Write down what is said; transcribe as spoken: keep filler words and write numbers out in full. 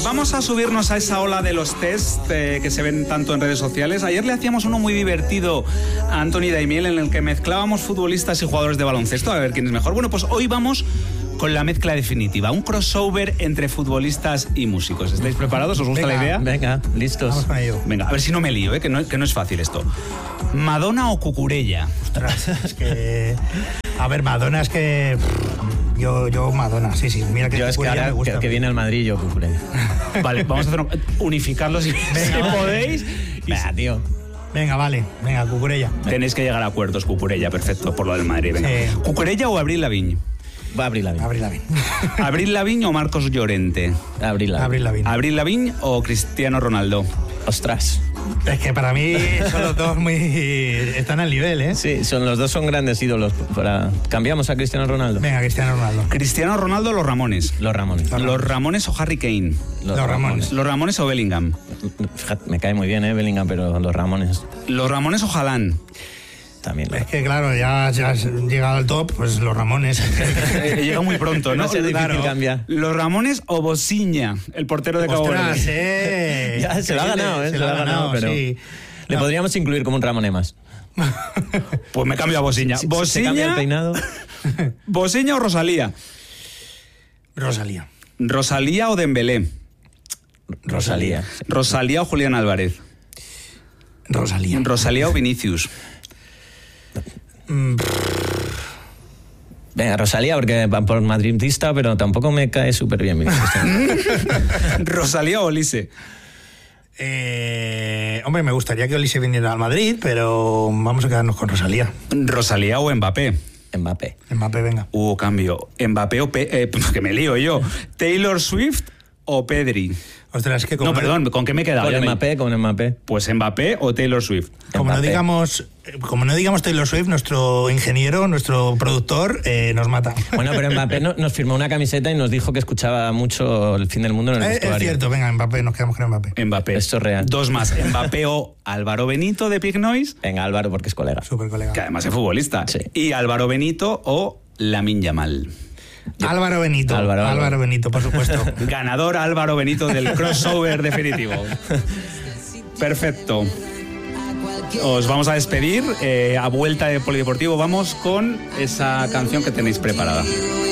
vamos a subirnos a esa ola de los test eh, que se ven tanto en redes sociales. Ayer le hacíamos uno muy divertido a Anthony Daimiel en el que mezclábamos futbolistas y jugadores de baloncesto a ver quién es mejor. Bueno, pues hoy vamos con la mezcla definitiva, un crossover entre futbolistas y músicos. ¿Estáis preparados? ¿Os gusta venga, la idea? Venga, listos. Vamos con ello. Venga, a ver si no me lío, ¿eh? que, no, que no es fácil esto. ¿Madonna o Cucurella? Ostras, es que... A ver, Madonna es que... Yo, yo Madonna, sí, sí. Mira que Yo es que ahora me gusta. que, que viene al Madrid, yo Cucurella. Vale, vamos a hacer unificarlos si, si podéis. Venga, tío. Venga, vale. Venga, Cucurella. Tenéis que llegar a acuerdos, Cucurella, perfecto, por lo del Madrid. Venga. Sí. ¿Cucurella o Avril Lavigne? Va a abrir la vida. Abril Lavigne. ¿Avril Lavigne o Marcos Llorente? Abril la Abril Lavigne. ¿Avril Lavigne o Cristiano Ronaldo? Ostras. Es que para mí son los dos muy... Están al nivel, ¿eh? Sí, son, los dos son grandes ídolos. Para... Cambiamos a Cristiano Ronaldo. Venga, Cristiano Ronaldo. ¿Cristiano Ronaldo o los Ramones? Los Ramones. ¿Los Ramones o Harry Kane? Los, Los Ramones. ¿Los Ramones o Bellingham? Fíjate, me cae muy bien, ¿eh? Bellingham, pero los Ramones ¿Los Ramones o Haaland? también. Es que claro, ya, ya has llegado al top, pues los Ramones. Llega muy pronto, ¿no? Va a ser difícil Claro. cambiar. ¿Los Ramones o Bosiña, el portero de Cabo Ostras, Verde? eh. Ya se lo ha ganado, ¿eh? Se lo ha ganado, pero sí. le No. podríamos incluir como un Ramone más. Pues me cambio a Bosiña. Si- si se cambia el ¿Bosiña, peinado. Bosiña o Rosalía? Rosalía. ¿Rosalía o Dembélé? Rosalía. ¿Rosalía o Julián Álvarez? Rosalía. ¿Rosalía o Vinicius? Mm, Venga, Rosalía, porque va por madridista, pero tampoco me cae súper bien. ¿Rosalía o Olise? eh, hombre, me gustaría que Olise viniera al Madrid, pero vamos a quedarnos con Rosalía. ¿Rosalía o Mbappé? Mbappé. Mbappé, venga. Hubo cambio. ¿Mbappé o Pe eh, que me lío yo? ¿Taylor Swift o Pedri? Ostras, es que como No, perdón, ¿con qué me he quedado? Ya Con me- Mbappé, con Mbappé. Pues Mbappé o Taylor Swift. Como no Mbappé. digamos, como no digamos Taylor Swift, nuestro ingeniero, nuestro productor, eh, nos mata. Bueno, pero Mbappé no- nos firmó una camiseta y nos dijo que escuchaba mucho El fin del mundo en el Eh, es vestuario. cierto, venga, Mbappé, nos quedamos con Mbappé. Mbappé. Esto es real. Dos más. Mbappé o Álvaro Benito de Pig Noise, Venga, Álvaro, porque es colega. Súper colega. que además es futbolista. Sí. Y Álvaro Benito o Lamine Yamal. Álvaro Benito. Álvaro, Álvaro, Álvaro. Benito, por supuesto. Ganador Álvaro Benito del crossover definitivo. Perfecto. Os vamos a despedir. Eh, a vuelta de Polideportivo vamos con esa canción que tenéis preparada.